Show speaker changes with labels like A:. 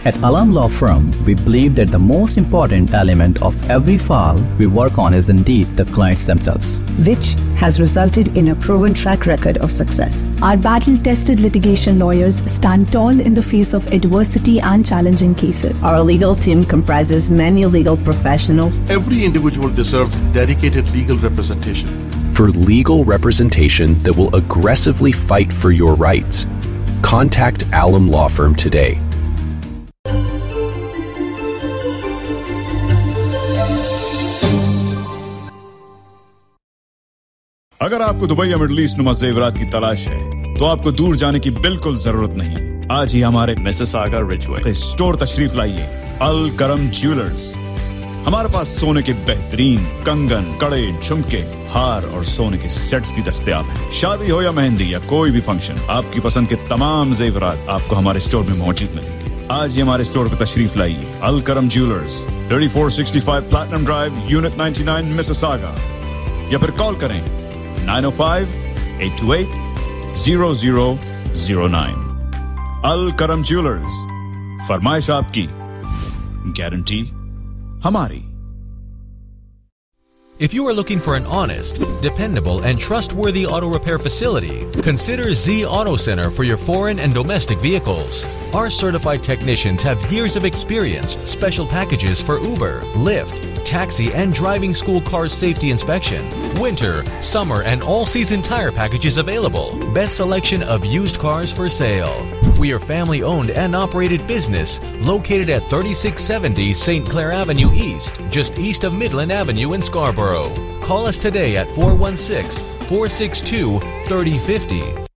A: At Alam Law Firm, we believe that the most important element of every file we work on is indeed the clients themselves,
B: which has resulted in a proven track record of success.
C: Our battle-tested litigation lawyers stand tall in the face of adversity and challenging cases.
B: Our legal team comprises many legal professionals.
D: Every individual deserves dedicated legal representation.
E: For legal representation that will aggressively fight for your rights, contact Alam Law Firm today.
F: अगर आपको Dubai या middle east नुमा ज़ेवरात की तलाश है तो आपको दूर जाने की बिल्कुल जरूरत नहीं। आज ही हमारे मिसिसागा रिजवे स्टोर तशरीफ लाइए। अल करम ज्वेलर्स। हमारे पास सोने के बेहतरीन कंगन, कड़े, झुमके, हार और सोने के सेट्स भी दस्तयाब हैं। शादी हो या मेहंदी या कोई भी फंक्शन, आपकी पसंद के तमाम ज़ेवरात आपको हमारे स्टोर में मौजूद मिलेंगे। आज ही हमारे स्टोर पर तशरीफ लाइए। अल करम jewellers, 3465 platinum drive, unit 99, Mississauga. या फिर कॉल करें 905-828-0009। अल करम ज्वेलर्स, फरमाइश आपकी, गारंटी हमारी।
G: If you are looking for an honest, dependable, and trustworthy auto repair facility, consider Z Auto Center for your foreign and domestic vehicles. Our certified technicians have years of experience, special packages for Uber, Lyft, taxi, and driving school car safety inspection, winter, summer, and all-season tire packages available. Best selection of used cars for sale. We are family-owned and operated business located at 3670 St. Clair Avenue East, just east of Midland Avenue in Scarborough. Call us today at 416-462-3050.